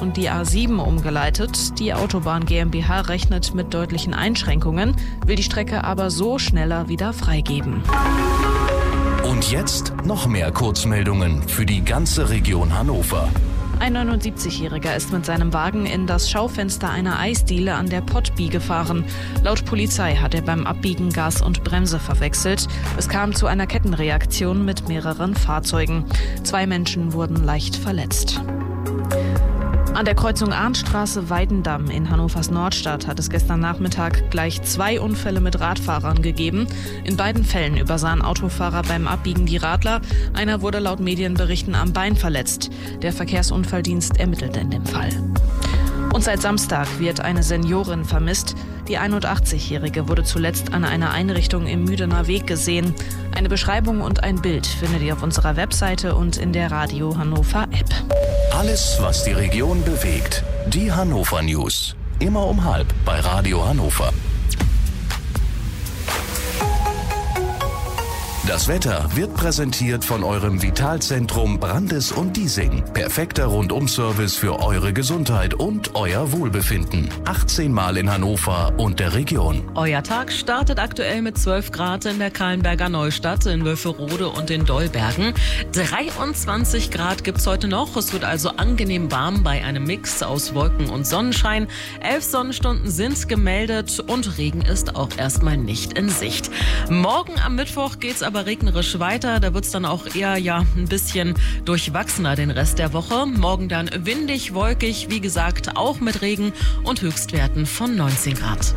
und die A7 umgeleitet. Die Autobahn GmbH rechnet mit deutlichen Einschränkungen, will die Strecke aber so schneller wieder freigeben. Und jetzt noch mehr Kurzmeldungen für die ganze Region Hannover. Ein 79-Jähriger ist mit seinem Wagen in das Schaufenster einer Eisdiele an der Pottby gefahren. Laut Polizei hat er beim Abbiegen Gas und Bremse verwechselt. Es kam zu einer Kettenreaktion mit mehreren Fahrzeugen. 2 Menschen wurden leicht verletzt. An der Kreuzung Arndtstraße-Weidendamm in Hannovers Nordstadt hat es gestern Nachmittag gleich 2 Unfälle mit Radfahrern gegeben. In beiden Fällen übersahen Autofahrer beim Abbiegen die Radler. Einer wurde laut Medienberichten am Bein verletzt. Der Verkehrsunfalldienst ermittelte in dem Fall. Und seit Samstag wird eine Seniorin vermisst. Die 81-Jährige wurde zuletzt an einer Einrichtung im Müdener Weg gesehen. Eine Beschreibung und ein Bild findet ihr auf unserer Webseite und in der Radio Hannover App. Alles, was die Region bewegt. Die Hannover News. Immer um 12:30 bei Radio Hannover. Das Wetter wird präsentiert von eurem Vitalzentrum Brandes und Diesing. Perfekter Rundum-Service für eure Gesundheit und euer Wohlbefinden. 18 Mal in Hannover und der Region. Euer Tag startet aktuell mit 12 Grad in der Kahlenberger Neustadt, in Wölferode und in Dolbergen. 23 Grad gibt's heute noch. Es wird also angenehm warm bei einem Mix aus Wolken und Sonnenschein. 11 Sonnenstunden sind gemeldet und Regen ist auch erstmal nicht in Sicht. Morgen am Mittwoch geht's aber regnerisch weiter. Da wird es dann auch eher ein bisschen durchwachsener den Rest der Woche. Morgen dann windig, wolkig, wie gesagt, auch mit Regen und Höchstwerten von 19 Grad.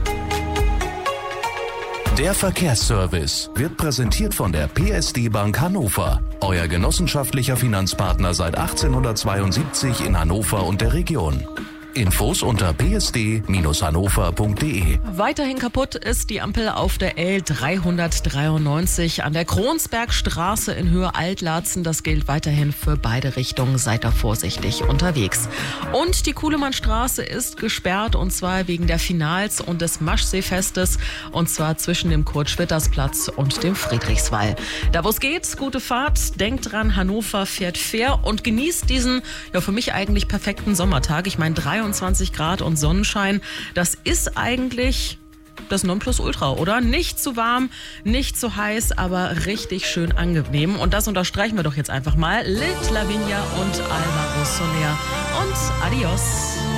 Der Verkehrsservice wird präsentiert von der PSD Bank Hannover. Euer genossenschaftlicher Finanzpartner seit 1872 in Hannover und der Region. Infos unter psd-hannover.de. Weiterhin kaputt ist die Ampel auf der L393 an der Kronsbergstraße in Höhe Altlatzen. Das gilt weiterhin für beide Richtungen. Seid da vorsichtig unterwegs. Und die Kuhlemannstraße ist gesperrt, und zwar wegen der Finals und des Maschseefestes, und zwar zwischen dem Kurt-Schwitters-Platz und dem Friedrichswall. Da wo es geht, gute Fahrt. Denkt dran, Hannover fährt fair und genießt diesen, für mich eigentlich perfekten Sommertag. Ich meine, 23 Grad und Sonnenschein, das ist eigentlich das Nonplusultra, oder? Nicht zu warm, nicht zu heiß, aber richtig schön angenehm. Und das unterstreichen wir doch jetzt einfach mal. Lit Lavinia und Alvaro Soler. Und adios.